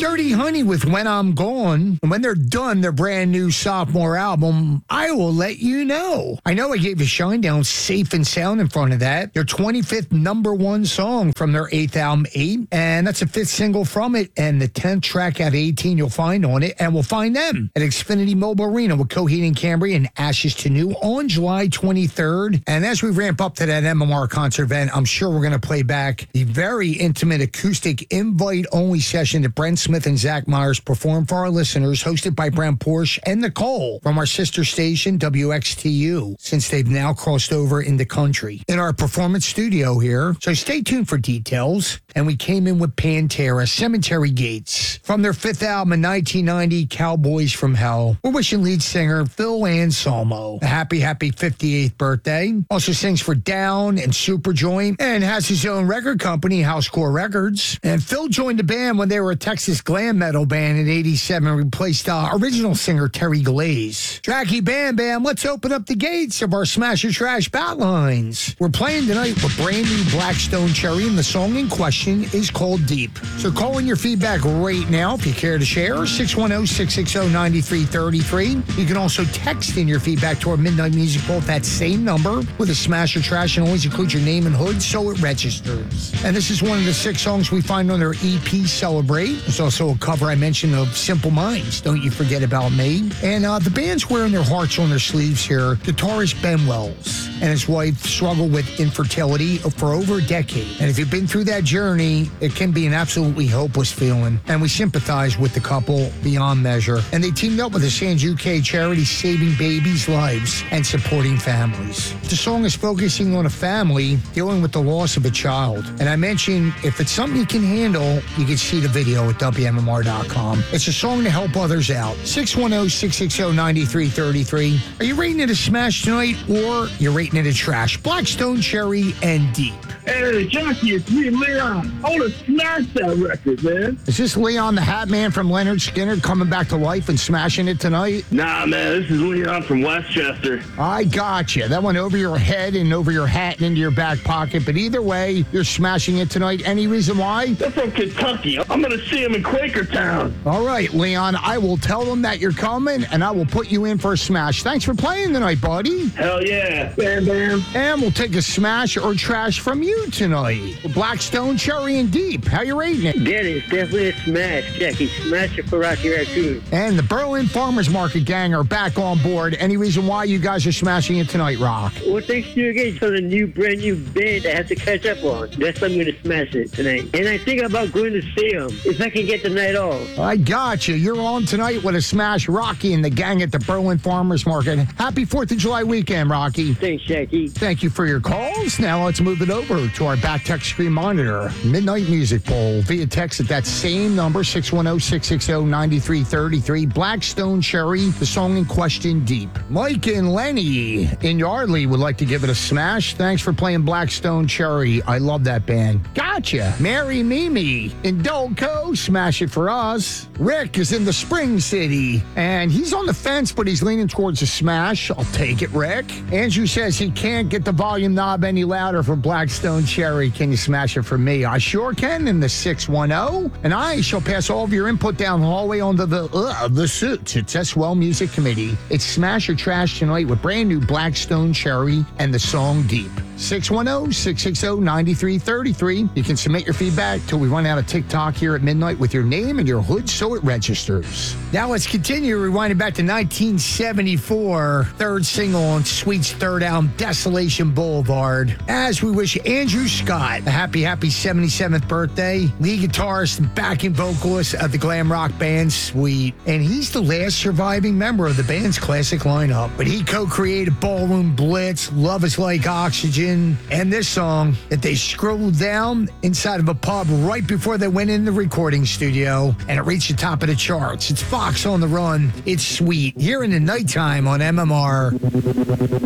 Dirty Honey with When I'm Gone. And when they're done their brand new sophomore album, I Will Let You Know. I know I gave you Shinedown Safe and Sound in front of that. Their 25th #1 song from their 8th album, 8. And that's a 5th single from it. And the 10th track out of 18 you'll find on it. And we'll find them at Xfinity Mobile Arena with Coheed and Cambria and Ashes to New on July 23rd. And as we ramp up to that MMR concert event, I'm sure we're going to play back the very intimate acoustic invite-only session that Brent Smith and Zach Myers performed for our listeners, hosted by Brent Porsche and Nicole from our sister station, WXTU, since they've now crossed over in the country in our performance studio here. So stay tuned for details. And we came in with Pantera, Cemetery Gates, from their 5th album in 1990, Cowboys from Hell. We're wishing lead singer Phil Anselmo a happy 58th birthday. Also sings for Down and Superjoint and has his own record company, Housecore Records. And Phil joined the band when they were a Texas glam metal band in '87 and replaced original singer Terry Glaze. Tracky Bam Bam, let's open up the gates of our Smash or Trash Batlines. We're playing tonight with brand new Blackstone Cherry, and the song in question is called Deep. So call in your feedback right now if you care to share. 610-660-9333. You can also text in your feedback to our Midnight Music Bowl at that same number with a Smash or Trash, and always include your name and hood so it registers. And this is one of the 6 songs we find on their EP Celebrate. There's also a cover I mentioned of Simple Minds, Don't You Forget About Me. And the band's wearing their hearts on their sleeves here. Guitarist Ben Wells and his wife struggle with infertility for over a decade. And if you've been through that journey, it can be an absolutely hopeless feeling. And we sympathize with the couple beyond measure. And they teamed up with a Sands UK charity saving babies' lives and supporting families. The song is focusing on a family dealing with the loss of a child. And I mentioned if it's something you can handle, you can see the video at WMMR.com. It's a song to help others out. 610-660-9333. Are you rating it a smash tonight, or you're rating it a trash? Blackstone Cherry and Deep. Hey, Jackie, it's me, Leon. I want to smash that record, man. Is this Leon the Hat Man from Leonard Skinner coming back to life and smashing it tonight? Nah, man, this is Leon from Westchester. I got you. That went over your head and over your hat and into your back pocket. But either way, you're smashing it tonight. Any reason why? They're from Kentucky. I'm going to see them in Quakertown. All right, Leon, I will tell them that you're coming, and I will put you in for a smash. Thanks for playing tonight, buddy. Hell yeah. Bam, bam. And we'll take a smash or trash from you tonight. Blackstone Cherry and Deep. How you rating it? Danny, it's definitely a smash. Jackie, smash it for Rocky Raccoon. And the Berlin Farmers Market gang are back on board. Any reason why you guys are smashing it tonight, Rock? Well, thanks to you guys for the brand new band I have to catch up on. That's why I'm going to smash it tonight. And I think about going to see them if I can get the night off. I got you. You're on tonight with a smash. Rocky and the gang at the Berlin Farmers Market. Happy 4th of July weekend, Rocky. Thanks, Jackie. Thank you for your calls. Now let's move it over to our back text screen monitor. Midnight Music Bowl via text at that same number, 610-660-9333. Blackstone Cherry, the song in question, Deep. Mike and Lenny in Yardley would like to give it a smash. Thanks for playing Blackstone Cherry. I love that band. Gotcha. Mary Mimi in Delco, smash it for us. Rick is in the Spring City, and he's on the fence, but he's leaning towards a smash. I'll take it, Rick. Andrew says he can't get the volume knob any louder for Blackstone Cherry. Can you smash it for me? I sure can in the 610. And I shall pass all of your input down the hallway onto the suit. It's SWell Music Committee. It's smash or trash tonight with brand new Blackstone Cherry and the song Deep. 610-660-9333. You can submit your feedback till we run out of TikTok here at midnight with your name and your hood so it registers. Now let's continue rewinding back to 1974. Third single on Sweet's third album, Desolation Boulevard. As we wish Andrew Scott a happy 77th birthday. Lead guitarist and backing vocalist of the glam rock band Sweet. And he's the last surviving member of the band's classic lineup. But he co-created Ballroom Blitz, Love Is Like Oxygen, and this song that they scrolled down inside of a pub right before they went in the recording studio, and it reached the top of the charts. It's Fox on the Run. It's Sweet here in the nighttime on MMR.